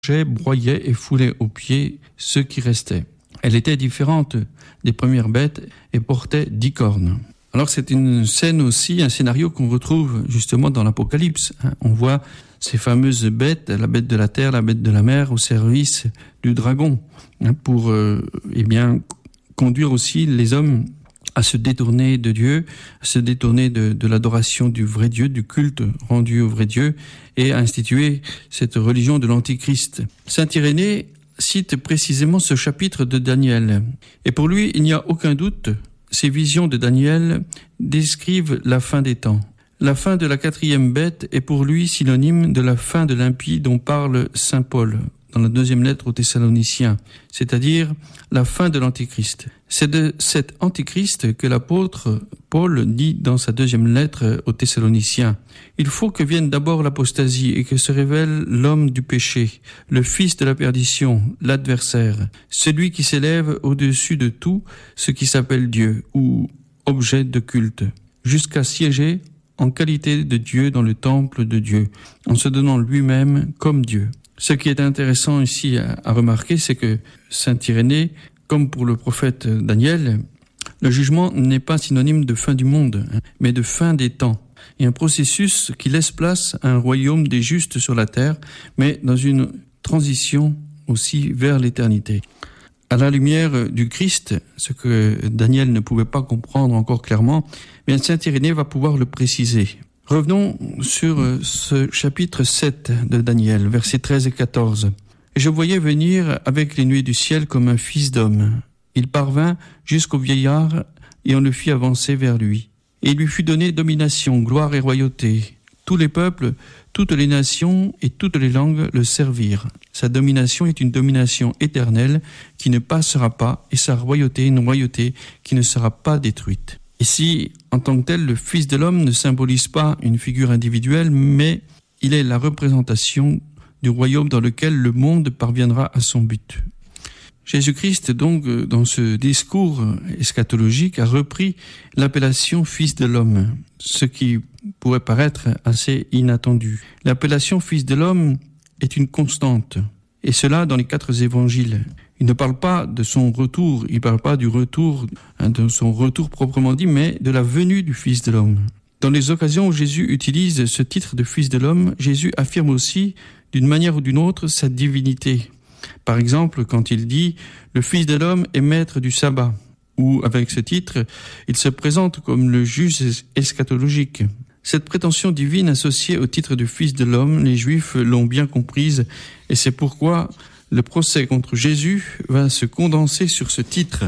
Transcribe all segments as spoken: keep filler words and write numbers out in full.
broyait et foulait aux pieds ceux qui restaient. Elle était différente des premières bêtes et portait dix cornes. Alors c'est une scène aussi, un scénario qu'on retrouve justement dans l'Apocalypse. On voit ces fameuses bêtes, la bête de la terre, la bête de la mer, au service du dragon, pour euh, eh bien conduire aussi les hommes à se détourner de Dieu, à se détourner de, de l'adoration du vrai Dieu, du culte rendu au vrai Dieu, et à instituer cette religion de l'Antichrist. Saint Irénée cite précisément ce chapitre de Daniel. Et pour lui, il n'y a aucun doute, ces visions de Daniel décrivent la fin des temps. La fin de la quatrième bête est pour lui synonyme de la fin de l'impie dont parle saint Paul dans la deuxième lettre aux Thessaloniciens, c'est-à-dire la fin de l'Antichrist. C'est de cet Antichrist que l'apôtre Paul dit dans sa deuxième lettre aux Thessaloniciens. Il faut que vienne d'abord l'apostasie et que se révèle l'homme du péché, le fils de la perdition, l'adversaire, celui qui s'élève au-dessus de tout ce qui s'appelle Dieu ou objet de culte, jusqu'à siéger en qualité de Dieu dans le temple de Dieu, en se donnant lui-même comme Dieu. Ce qui est intéressant ici à, à remarquer, c'est que saint Irénée, comme pour le prophète Daniel, le jugement n'est pas synonyme de fin du monde, hein, mais de fin des temps, et un processus qui laisse place à un royaume des justes sur la terre, mais dans une transition aussi vers l'éternité. À la lumière du Christ, ce que Daniel ne pouvait pas comprendre encore clairement, bien saint Irénée va pouvoir le préciser. Revenons sur ce chapitre sept de Daniel, versets treize et quatorze. « Et je voyais venir avec les nuées du ciel comme un fils d'homme. Il parvint jusqu'au vieillard et on le fit avancer vers lui. Et il lui fut donné domination, gloire et royauté. Tous les peuples, toutes les nations et toutes les langues le servirent. Sa domination est une domination éternelle qui ne passera pas et sa royauté une royauté qui ne sera pas détruite. » Ici, en tant que tel, le Fils de l'homme ne symbolise pas une figure individuelle, mais il est la représentation du royaume dans lequel le monde parviendra à son but. Jésus-Christ, donc, dans ce discours eschatologique, a repris l'appellation Fils de l'homme, ce qui pourrait paraître assez inattendu. L'appellation Fils de l'homme est une constante, et cela dans les quatre évangiles. Il ne parle pas de son retour, il ne parle pas du retour, hein, de son retour proprement dit, mais de la venue du Fils de l'homme. Dans les occasions où Jésus utilise ce titre de Fils de l'homme, Jésus affirme aussi, d'une manière ou d'une autre, sa divinité. Par exemple, quand il dit « Le Fils de l'homme est maître du sabbat », ou avec ce titre, il se présente comme le juge eschatologique. Cette prétention divine associée au titre de Fils de l'homme, les Juifs l'ont bien comprise, et c'est pourquoi le procès contre Jésus va se condenser sur ce titre.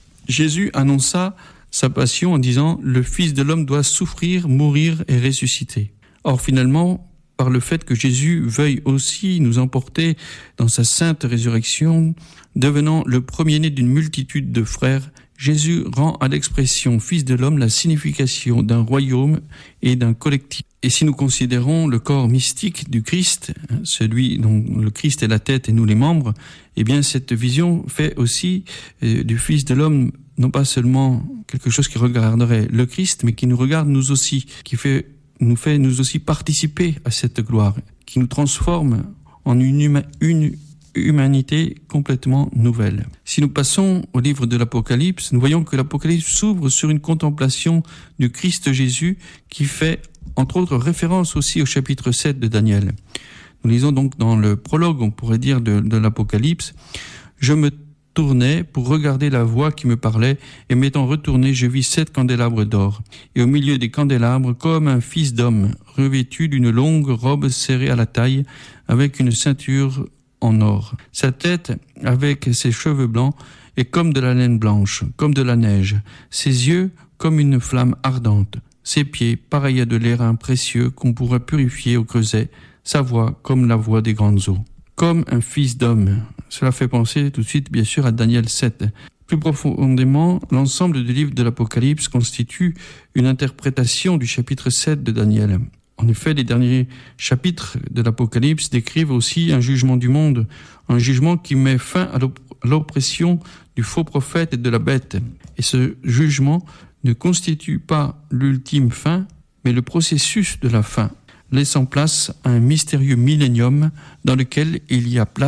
Jésus annonça sa passion en disant « Le Fils de l'homme doit souffrir, mourir et ressusciter ». Or finalement, par le fait que Jésus veuille aussi nous emporter dans sa sainte résurrection, devenant le premier-né d'une multitude de frères, Jésus rend à l'expression Fils de l'homme la signification d'un royaume et d'un collectif. Et si nous considérons le corps mystique du Christ, celui dont le Christ est la tête et nous les membres, eh bien cette vision fait aussi euh, du Fils de l'homme non pas seulement quelque chose qui regarderait le Christ, mais qui nous regarde nous aussi, qui fait, nous fait nous aussi participer à cette gloire, qui nous transforme en une, huma, une humanité complètement nouvelle. Si nous passons au livre de l'Apocalypse, nous voyons que l'Apocalypse s'ouvre sur une contemplation du Christ Jésus qui fait entre autres référence aussi au chapitre sept de Daniel. Nous lisons donc dans le prologue, on pourrait dire, de, de l'Apocalypse, « Je me tournais pour regarder la voix qui me parlait, et m'étant retourné, je vis sept candélabres d'or. Et au milieu des candélabres, comme un fils d'homme, revêtu d'une longue robe serrée à la taille, avec une ceinture en or. Sa tête, avec ses cheveux blancs, est comme de la laine blanche, comme de la neige. Ses yeux, comme une flamme ardente. Ses pieds, pareils à de l'airain précieux qu'on pourrait purifier au creuset. Sa voix, comme la voix des grandes eaux. Comme un fils d'homme. Cela fait penser tout de suite, bien sûr, à Daniel sept. Plus profondément, l'ensemble du livre de l'Apocalypse constitue une interprétation du chapitre sept de Daniel. En effet, les derniers chapitres de l'Apocalypse décrivent aussi un jugement du monde, un jugement qui met fin à l'oppression du faux prophète et de la bête. Et ce jugement ne constitue pas l'ultime fin, mais le processus de la fin. laissant place à un mystérieux millénium dans lequel il y a place